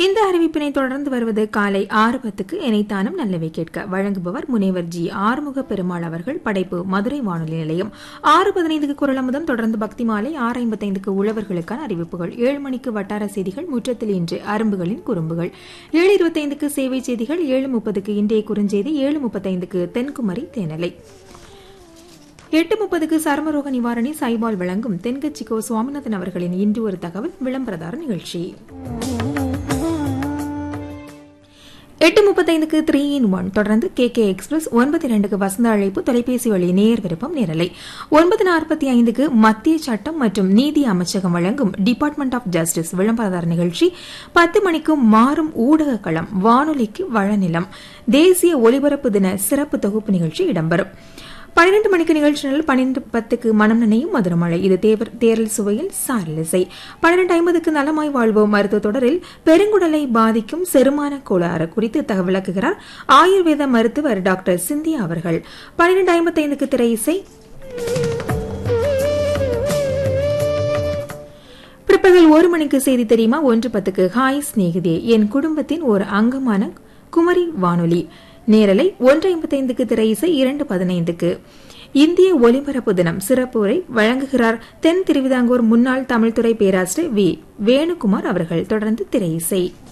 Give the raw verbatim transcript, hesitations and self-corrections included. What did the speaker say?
இந்த அறிவிப்பினை தொடர்ந்து வருவது காலை ஆறு பத்துக்கு இணைத்தானம் நல்லவை கேட்க. வழங்குபவர் முனைவர் ஜி ஆறுமுக பெருமாள் அவர்கள். படைப்பு மதுரை வானொலி நிலையம். ஆறு பதினைந்துக்கு குரலமுதம், தொடர்ந்து பக்தி மாலை. ஆறு ஐம்பத்தைந்துக்கு உழவர்களுக்கான அறிவிப்புகள். ஏழு மணிக்கு வட்டார செய்திகள், முற்றத்தில் இன்று அரும்புகளின் குறும்புகள். ஏழு இருபத்தைந்துக்கு சேவை செய்திகள். ஏழு முப்பதுக்கு இன்றைய குறுஞ்செய்தி. ஏழு முப்பத்தைந்துக்கு தென்குமரி தேனலை. எட்டு முப்பதுக்கு சர்மரோக நிவாரணி சைபால் வழங்கும் தென்கட்சிக்கோ சுவாமிநாதன் அவர்களின் இன்று ஒரு தகவல் விளம்பரதார நிகழ்ச்சி. எட்டு முப்பத்தைந்துக்கு த்ரீ இன் ஒன், தொடர்ந்து கே கே எக்ஸ்பிரஸ். ஒன்பது இரண்டுக்கு வசந்த அழைப்பு, தொலைபேசி வழி நேர் விருப்பம் நேரலை. ஒன்பது நாற்பத்தி ஐந்துக்கு மத்திய சட்டம் மற்றும் நீதி அமைச்சகம் வழங்கும் டிபார்ட்மெண்ட் ஆஃப் ஜஸ்டிஸ் விளம்பரதார நிகழ்ச்சி. பத்து மணிக்கு மாறும் ஊடக களம், வானொலிக்கு வளநிலம், தேசிய ஒலிபரப்பு தின சிறப்பு தொகுப்பு நிகழ்ச்சி இடம்பெறும். பன்னிரண்டு மணிக்கு நிகழ்ச்சி நிரல். பன்னிரண்டு பத்துக்கு மனம் நினையும் மதுரமழை, இது தேரல் சுவையில் சாரலிசை. பன்னிரண்டு ஐம்பதுக்கு நலமாய் வாழ்வோம் மருத்துவ தொடரில் பெருங்குடலை பாதிக்கும் செரிமான கோளாறு குறித்து தகவல் விளக்குகிறார் ஆயுர்வேத மருத்துவர் டாக்டர் சிந்தியா அவர்கள். பன்னிரண்டு ஐம்பத்தைந்துக்கு திரை இசை. பிற்பகல் ஒரு மணிக்கு செய்தி தெரியுமா. ஒன்று பத்துக்கு ஹாய் ஸ்நேகிதே, என் குடும்பத்தின் ஒரு அங்கமான குமரி வானொலி நேரலை. ஒன்று ஐம்பத்தைந்துக்கு திரை இசை. இரண்டு பதினைந்துக்கு இந்திய ஒலிபரப்பு தினம் சிறப்பு உரை வழங்குகிறார் தென் திருவிதாங்கூர் முன்னாள் தமிழ்துறை பேராசிரியர் வி வேணுகுமார் அவர்கள். தொடர்ந்து திரை இசை.